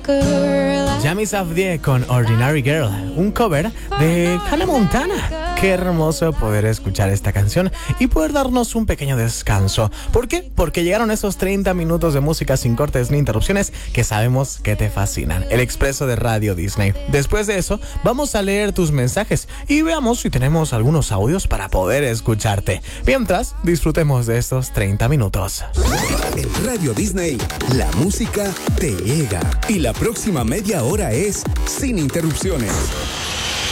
Jamie Safdie con Ordinary Girl, un cover de Hannah Montana. Qué hermoso poder escuchar esta canción y poder darnos un pequeño descanso. ¿Por qué? Porque llegaron esos 30 minutos de música sin cortes ni interrupciones que sabemos que te fascinan. El expreso de Radio Disney. Después de eso, vamos a leer tus mensajes y veamos si tenemos algunos audios para poder escucharte. Mientras, disfrutemos de estos 30 minutos. En Radio Disney, la música te llega. Y la próxima media hora es sin interrupciones.